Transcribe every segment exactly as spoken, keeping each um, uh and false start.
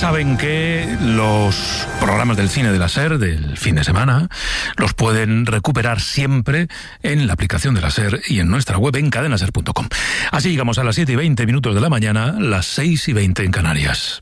saben que los programas del cine de la SER del fin de semana los pueden recuperar siempre en la aplicación de la SER y en nuestra web en cadena ser punto com. Así llegamos a las siete y veinte minutos de la mañana, las seis y veinte en Canarias.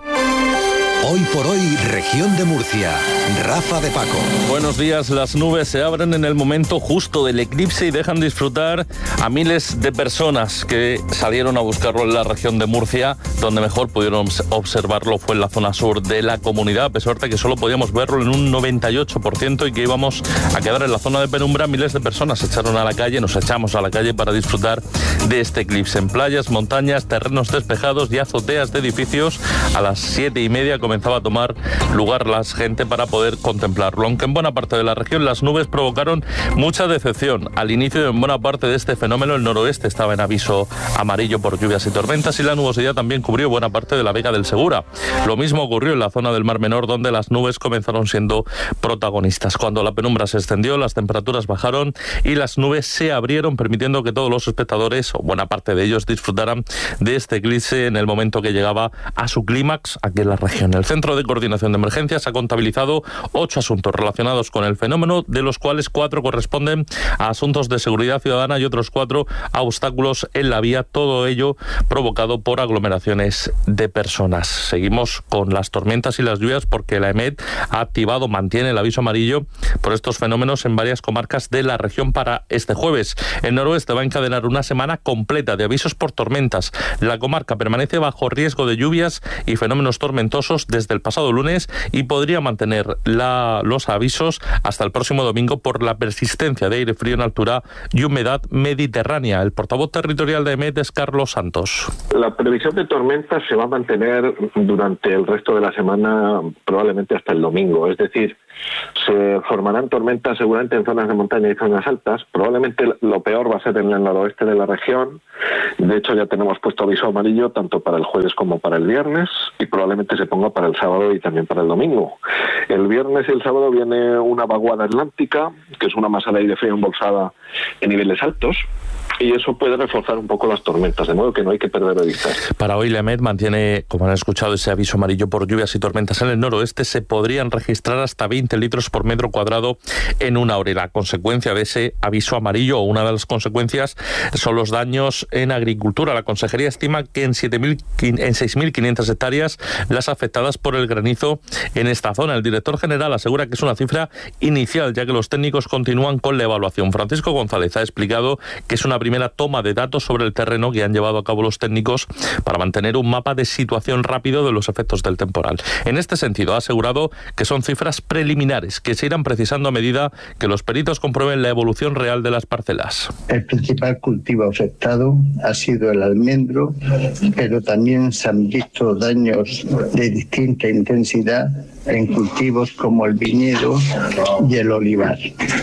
Hoy por hoy, región de Murcia. Rafa de Paco. Buenos días. Las nubes se abren en el momento justo del eclipse y dejan disfrutar a miles de personas que salieron a buscarlo en la región de Murcia. Donde mejor pudieron observarlo fue en la zona sur de la comunidad, a pesar de que solo podíamos verlo en un noventa y ocho por ciento y que íbamos a quedar en la zona de penumbra. Miles de personas se echaron a la calle, nos echamos a la calle para disfrutar de este eclipse. En playas, montañas, terrenos despejados y azoteas de edificios, a las siete y media comenzaba a tomar lugar la gente para poder contemplarlo. Aunque en buena parte de la región las nubes provocaron mucha decepción. Al inicio, en buena parte de este fenómeno, el noroeste estaba en aviso amarillo por lluvias y tormentas y la nubosidad también cubrió buena parte de la Vega del Segura. Lo mismo ocurrió en la zona del Mar Menor, donde las nubes comenzaron siendo protagonistas. Cuando la penumbra se extendió, las temperaturas bajaron y las nubes se abrieron, permitiendo que todos los espectadores, o buena parte de ellos, disfrutaran de este eclipse en el momento que llegaba a su clímax aquí en la región. El Centro de Coordinación de Emergencias ha contabilizado ocho asuntos relacionados con el fenómeno, de los cuales cuatro corresponden a asuntos de seguridad ciudadana y otros cuatro a obstáculos en la vía, todo ello provocado por aglomeraciones de personas. Seguimos con las tormentas y las lluvias porque la EMET ha activado, mantiene el aviso amarillo por estos fenómenos en varias comarcas de la región para este jueves. El noroeste va a encadenar una semana completa de avisos por tormentas. La comarca permanece bajo riesgo de lluvias y fenómenos tormentosos desde el pasado lunes y podría mantener la, los avisos hasta el próximo domingo por la persistencia de aire frío en altura y humedad mediterránea. El portavoz territorial de EMET es Carlos Santos. La previsión de tormentas se va a mantener durante el resto de la semana, probablemente hasta el domingo. Es decir, se formarán tormentas seguramente en zonas de montaña y zonas altas. Probablemente lo peor va a ser en el noroeste de la región. De hecho, ya tenemos puesto aviso amarillo tanto para el jueves como para el viernes y probablemente se ponga para el sábado y también para el domingo. El viernes y el sábado viene una vaguada atlántica, que es una masa de aire frío embolsada en niveles altos, y eso puede reforzar un poco las tormentas, de modo que no hay que perder de vista. Para hoy la EMET mantiene, como han escuchado, ese aviso amarillo por lluvias y tormentas en el noroeste. Se podrían registrar hasta veinte litros por metro cuadrado en una hora. Y la consecuencia de ese aviso amarillo, o una de las consecuencias, son los daños en agricultura. La Consejería estima que en, siete mil, en seis mil quinientas hectáreas las afectadas por el granizo en esta zona. El director general asegura que es una cifra inicial, ya que los técnicos continúan con la evaluación. Francisco González ha explicado que es una primera toma de datos sobre el terreno que han llevado a cabo los técnicos para mantener un mapa de situación rápido de los efectos del temporal. En este sentido, ha asegurado que son cifras preliminares que se irán precisando a medida que los peritos comprueben la evolución real de las parcelas. El principal cultivo afectado ha sido el almendro, pero también se han visto daños de distinta intensidad en cultivos como el viñedo y el olivar.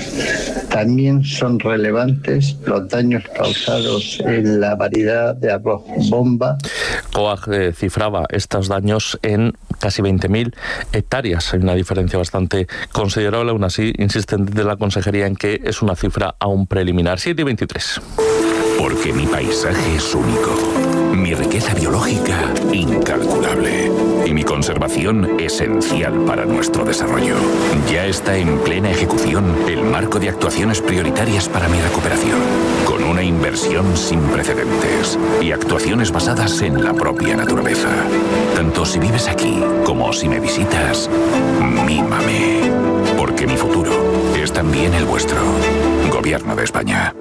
También son relevantes los daños causados en la variedad de arroz bomba. COAG eh, cifraba estos daños en casi veinte mil hectáreas. Hay una diferencia bastante considerable, aún así insisten desde la Consejería en que es una cifra aún preliminar. siete y veintitrés. Porque mi paisaje es único, mi riqueza biológica incalculable y mi conservación esencial para nuestro desarrollo. Ya está en plena ejecución el marco de actuaciones prioritarias para mi recuperación, con una inversión sin precedentes y actuaciones basadas en la propia naturaleza. Tanto si vives aquí como si me visitas, mímame, porque mi futuro es también el vuestro. Gobierno de España.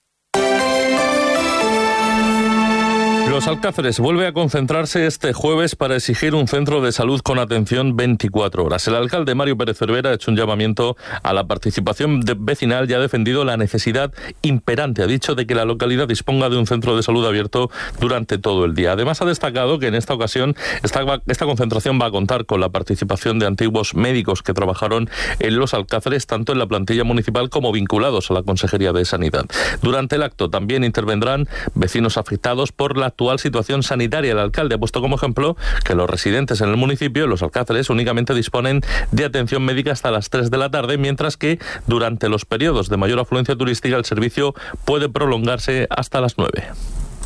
Los Alcázares vuelve a concentrarse este jueves para exigir un centro de salud con atención veinticuatro horas. El alcalde Mario Pérez Cervera ha hecho un llamamiento a la participación de vecinal y ha defendido la necesidad imperante, ha dicho, de que la localidad disponga de un centro de salud abierto durante todo el día. Además, ha destacado que en esta ocasión esta, esta concentración va a contar con la participación de antiguos médicos que trabajaron en Los Alcázares, tanto en la plantilla municipal como vinculados a la Consejería de Sanidad. Durante el acto también intervendrán vecinos afectados por la actual situación sanitaria. El alcalde ha puesto como ejemplo que los residentes en el municipio, en Los Alcázares, únicamente disponen de atención médica hasta las tres de la tarde, mientras que durante los periodos de mayor afluencia turística el servicio puede prolongarse hasta las nueve.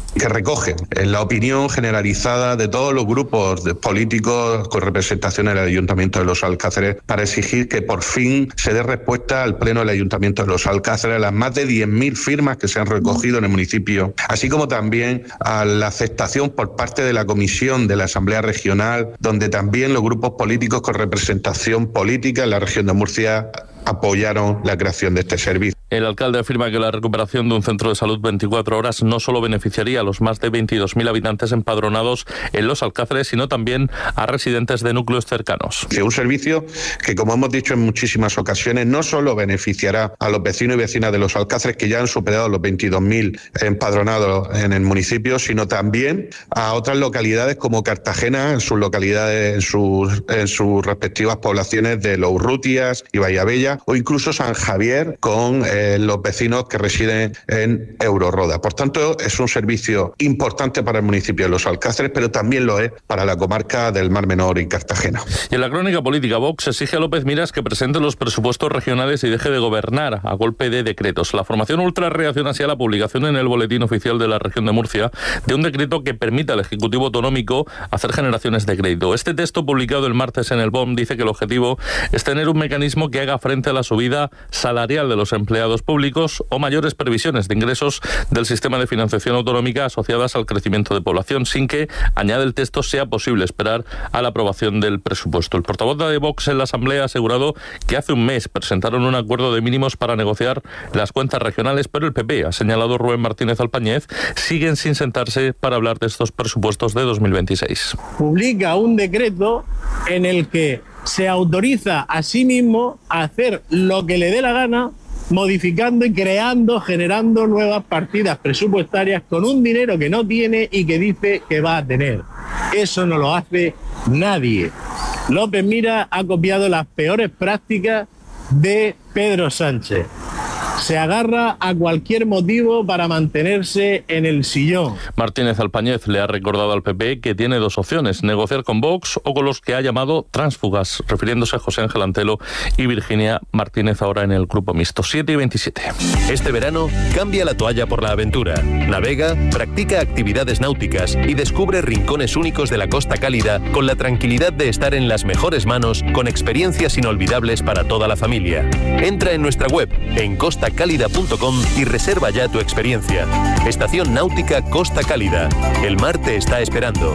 que recogen la opinión generalizada de todos los grupos de políticos con representación en el Ayuntamiento de Los Alcáceres para exigir que por fin se dé respuesta al Pleno del Ayuntamiento de Los Alcáceres a las más de diez mil firmas que se han recogido en el municipio, así como también a la aceptación por parte de la Comisión de la Asamblea Regional, donde también los grupos políticos con representación política en la región de Murcia apoyaron la creación de este servicio. El alcalde afirma que la recuperación de un centro de salud veinticuatro horas no solo beneficiaría a los más de veintidós mil habitantes empadronados en Los Alcáceres, sino también a residentes de núcleos cercanos. Un servicio que, como hemos dicho en muchísimas ocasiones, no solo beneficiará a los vecinos y vecinas de Los Alcáceres, que ya han superado los veintidós mil empadronados en el municipio, sino también a otras localidades como Cartagena, en sus localidades, en sus, en sus respectivas poblaciones de Los Urrutias y Bahía o incluso San Javier, con eh, los vecinos que residen en Euroroda. Por tanto, es un servicio importante para el municipio de Los Alcáceres, pero también lo es para la comarca del Mar Menor y Cartagena. Y en la crónica política, Vox exige a López Miras que presente los presupuestos regionales y deje de gobernar a golpe de decretos. La formación ultra reacciona así a la publicación en el Boletín Oficial de la Región de Murcia de un decreto que permita al Ejecutivo Autonómico hacer generaciones de crédito. Este texto, publicado el martes en el B O M, dice que el objetivo es tener un mecanismo que haga frente a la subida salarial de los empleados públicos o mayores previsiones de ingresos del sistema de financiación autonómica asociadas al crecimiento de población, sin que, añade el texto, sea posible esperar a la aprobación del presupuesto. El portavoz de Vox en la Asamblea ha asegurado que hace un mes presentaron un acuerdo de mínimos para negociar las cuentas regionales, pero el P P, ha señalado Rubén Martínez Alpañez, siguen sin sentarse para hablar de estos presupuestos de dos mil veintiséis. Publica un decreto en el que se autoriza a sí mismo a hacer lo que le dé la gana, modificando y creando, generando nuevas partidas presupuestarias con un dinero que no tiene y que dice que va a tener. Eso no lo hace nadie. López Miras ha copiado las peores prácticas de Pedro Sánchez. Se agarra a cualquier motivo para mantenerse en el sillón. Martínez Alpañez le ha recordado al P P que tiene dos opciones: negociar con Vox o con los que ha llamado tránsfugas, refiriéndose a José Ángel Antelo y Virginia Martínez, ahora en el grupo mixto. siete y veintisiete. Este verano, cambia la toalla por la aventura. Navega, practica actividades náuticas y descubre rincones únicos de la Costa Cálida con la tranquilidad de estar en las mejores manos, con experiencias inolvidables para toda la familia. Entra en nuestra web, en costa cálida punto com, y reserva ya tu experiencia. Estación Náutica Costa Cálida. El mar te está esperando.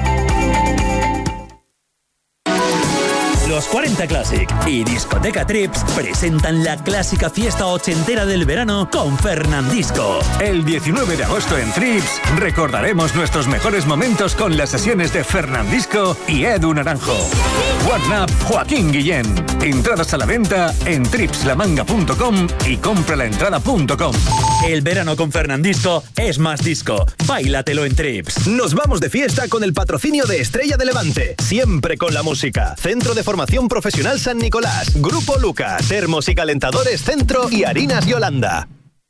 Los cuarenta Classic y Discoteca Trips presentan la clásica fiesta ochentera del verano con Fernandisco. El diecinueve de agosto en Trips recordaremos nuestros mejores momentos con las sesiones de Fernandisco y Edu Naranjo. One Up Joaquín Guillén. Entradas a la venta en trips la manga punto com y compralaentrada punto com. El verano con Fernandisco es más disco. Báilatelo en Trips. Nos vamos de fiesta con el patrocinio de Estrella de Levante. Siempre con la música. Centro de Formación Profesional San Nicolás. Grupo Luca. Termos y calentadores Centro y Harinas Yolanda.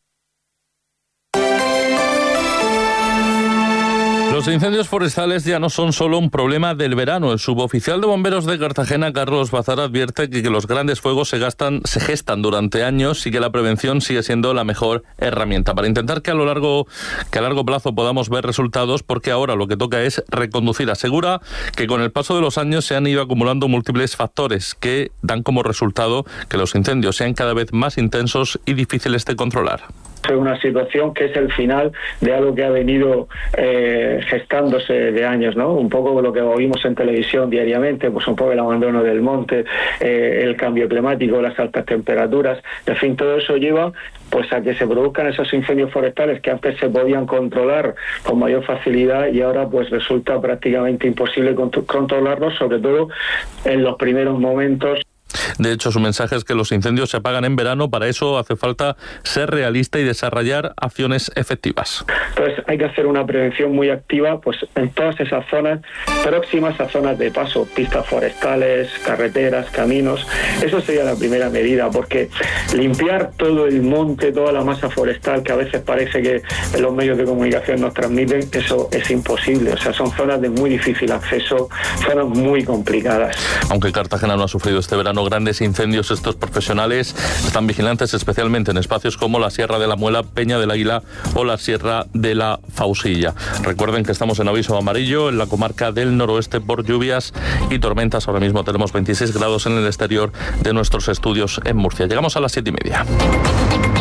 Los incendios forestales ya no son solo un problema del verano. El suboficial de bomberos de Cartagena, Carlos Bazar, advierte que, que los grandes fuegos se gastan, se gestan durante años y que la prevención sigue siendo la mejor herramienta para intentar que a lo largo, que a largo plazo podamos ver resultados, porque ahora lo que toca es reconducir. Asegura que con el paso de los años se han ido acumulando múltiples factores que dan como resultado que los incendios sean cada vez más intensos y difíciles de controlar. Es una situación que es el final de algo que ha venido eh, gestándose de años, ¿no? Un poco lo que oímos en televisión diariamente, pues un poco el abandono del monte, eh, el cambio climático, las altas temperaturas, en fin, todo eso lleva pues a que se produzcan esos incendios forestales que antes se podían controlar con mayor facilidad y ahora pues resulta prácticamente imposible controlarlos, sobre todo en los primeros momentos. De hecho, su mensaje es que los incendios se apagan en verano. Para eso hace falta ser realista y desarrollar acciones efectivas. Entonces hay que hacer una prevención muy activa pues en todas esas zonas próximas a zonas de paso, pistas forestales, carreteras, caminos. Eso sería la primera medida, porque limpiar todo el monte, toda la masa forestal que a veces parece que en los medios de comunicación nos transmiten, eso es imposible. O sea, son zonas de muy difícil acceso, zonas muy complicadas. Aunque Cartagena no ha sufrido este verano grandes grandes incendios estos profesionales. Están vigilantes especialmente en espacios como la Sierra de la Muela, Peña del Águila o la Sierra de la Fausilla. Recuerden que estamos en aviso amarillo en la comarca del noroeste por lluvias y tormentas. Ahora mismo tenemos veintiséis grados en el exterior de nuestros estudios en Murcia. Llegamos a las siete y media.